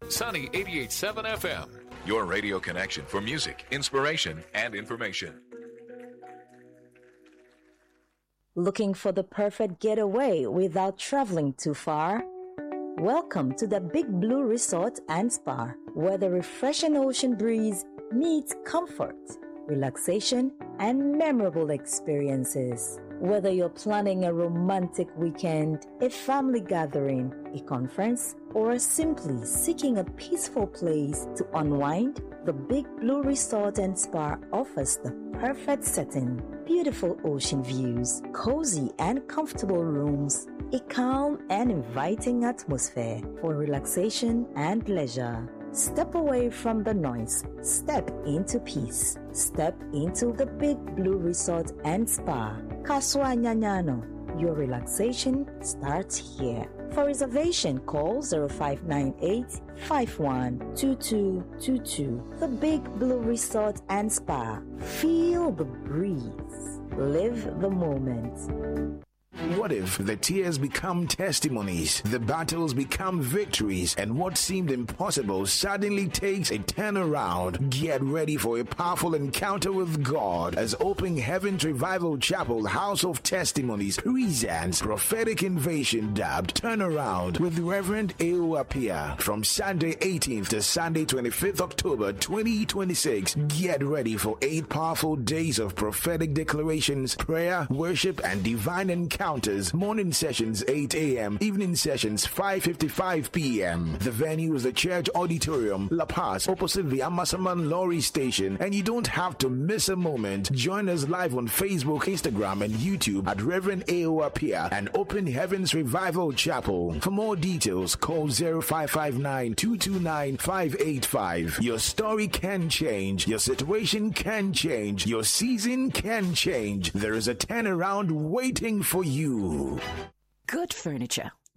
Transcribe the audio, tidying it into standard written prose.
Sunny 88.7 FM. Your radio connection for music, inspiration, and information. Looking for the perfect getaway without traveling too far? Welcome to the Big Blue Resort and Spa, where the refreshing ocean breeze meets comfort, relaxation, and memorable experiences. Whether you're planning a romantic weekend, a family gathering, a conference, or simply seeking a peaceful place to unwind, the Big Blue Resort and Spa offers the perfect setting. Beautiful ocean views, cozy and comfortable rooms, a calm and inviting atmosphere for relaxation and leisure. Step away from the noise. Step into peace. Step into the Big Blue Resort and Spa. Kaswa Nyanyano. Your relaxation starts here. For reservation, call 0598 512222. The Big Blue Resort and Spa. Feel the breeze. Live the moment. What if the tears become testimonies, the battles become victories, and what seemed impossible suddenly takes a turnaround? Get ready for a powerful encounter with God as Open Heavens Revival Chapel House of Testimonies presents Prophetic Invasion dubbed Turnaround with Reverend Eo Apia from Sunday 18th to Sunday 25th October 2026. Get ready for 8 powerful days of prophetic declarations, prayer, worship, and divine encounters. Morning sessions 8 a.m., evening sessions 5:55 p.m. The venue is the Church Auditorium, La Paz, opposite the Amasaman Lorry Station, and you don't have to miss a moment. Join us live on Facebook, Instagram, and YouTube at Reverend Eo Apia and Open Heavens Revival Chapel. For more details, call 0559-229-585. Your story can change. Your situation can change. Your season can change. There is a turnaround waiting for you. Good furniture